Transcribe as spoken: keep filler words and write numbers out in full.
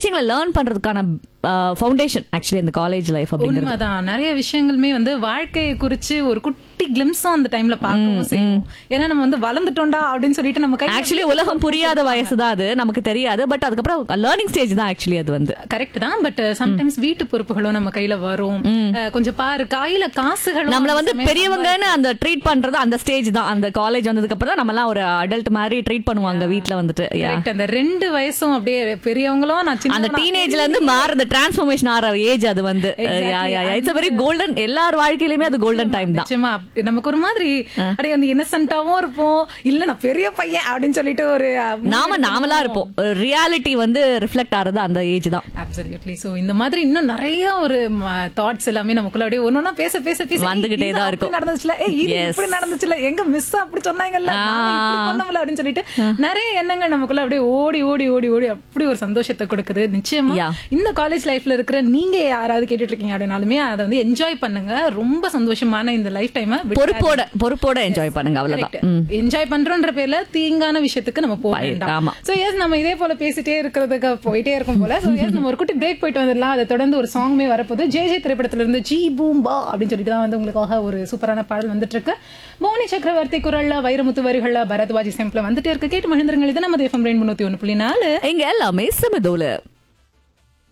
விஷயங்களை லேர்ன் பண்றதுக்கான foundation actually இந்த காலேஜ் லைஃப் அப்படிங்கிறது. உண்மைதான். நிறைய விஷயங்களுமே வந்து வாழ்க்கையை குறிச்சு ஒரு குட்டி கிளிம்ஸும் அந்த டைம்ல பார்க்கவும் செய்யும். ஏன்னா நம்ம வந்து வளர்ந்துட்டோம்டா அப்படின்னு சொல்லிட்டு நம்ம ஆக்சுவலி உலகம் புரியாத வயசு தான் அது, நமக்கு தெரியாது. பட் அதுக்கப்புறம் லேர்னிங் ஸ்டேஜ் தான் ஆக்சுவலி அது வந்து. கரெக்ட் தான். பட் சம்டைம்ஸ் வீட்டு பொறுப்புகளும் நம்ம கையில வரும். கொஞ்சம் பாரு கையில காசுகளும் நம்மள வந்து பெரியவங்கன்னு அந்த ட்ரீட் பண்றது அந்த ஸ்டேஜ் தான். அந்த காலேஜ் வந்ததுக்கு அப்புறம் தான் நம்ம எல்லாம் ஒரு அடல்ட் மாதிரி ட்ரீட் பண்ணுவாங்க வீட்ல வந்துட்டு. அந்த ரெண்டு வயசும் அப்படியே பெரியவங்களும் நான் சின்ன அந்த டீனேஜ்ல இருந்து மாறுற டிரான்ஸ்ஃபர்மேஷன் ஆற ஏஜ் அது வந்து. It's very golden. எல்லார் வாழ்க்கையிலுமே அது கோல்டன் டைம் தான். நிச்சயமா நமக்கு ஒரு மாதிரி அப்படியே வந்து இன்னசென்ட்டாவும் இருப்போம். இல்ல நான் பெரிய பையன் அப்படின்னு சொல்லிட்டு ஒரு நாம நாமலா இருப்போம். ரியாலிட்டி வந்து ரிஃப்ளெக்ட் ஆறது அந்த ஏஜ் தான். அப்சல்யூட்லி. சோ இந்த மாதிரி இன்னும் நிறைய ஒரு தாட்ஸ் எல்லாமே நமக்குள்ள அப்படியே ஒன்னொன்னா பேச பேச பேச வந்துகிட்டே தான் இருக்கும். நடந்துச்சுல இப்படி நடந்துச்சுல எங்க மிஸ் அப்படி சொன்னாங்கல்ல பண்ணல அப்படின்னு சொல்லிட்டு நிறைய எண்ணங்கள் நமக்குள்ள அப்படியே ஓடி ஓடி ஓடி ஓடி அப்படி ஒரு சந்தோஷத்தை கொடுக்குது. நிச்சயமா இந்த காலேஜ் லைஃப்ல இருக்கிற நீங்க யாராவது கேட்டுட்டு இருக்கீங்க அப்படின்னாலுமே அதை வந்து என்ஜாய் பண்ணுங்க. ரொம்ப சந்தோஷமான இந்த லைஃப் டைம் பொறுப்போட பொறுப்போட என்ஜாய் பண்ணுங்க. அவ்வளவுதான். என்ஜாய் பண்றோன்ற பேர்ல தீங்கான விஷயத்துக்கு நம்ம போக வேண்டாம். சோ எஸ் நம்ம இதே போல பேசிட்டே இருக்கிறதுக்கு போயிட்டே இருக்கும் போல. சோ எஸ் நம்ம ஒரு குட்டி பிரேக் போயிட்டு வந்துடலாம். அதை தொடர்ந்து ஒரு சாங்குமே வரப்போது. ஜே ஜே திரைப்படத்துல இருந்து ஜி பூம் பா அப்படின்னு சொல்லிட்டு தான் வந்து உங்களுக்காக ஒரு சூப்பரான பாடல் வந்துட்டு இருக்கு. மோனி சக்கரவர்த்தி குரல்ல வைரமுத்து வரிகள்ல பரத்வாஜி செம்பிள் வந்துட்டே இருக்கு. கேட்டு மகிழ்ந்துருங்கள். இது நம்ம எஃப்எம் ரெண்டு முன்னூத்தி ஒன்னு புள்ளி நாலு. எங்க எல்லாமே சமதோல.